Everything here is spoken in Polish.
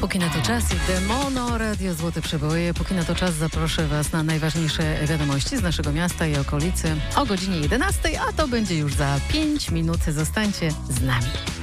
Póki na to czas i Demono Radio Złote Przeboje. Póki na to czas zaproszę Was na najważniejsze wiadomości z naszego miasta i okolicy o godzinie 11, a to będzie już za 5 minut. Zostańcie z nami.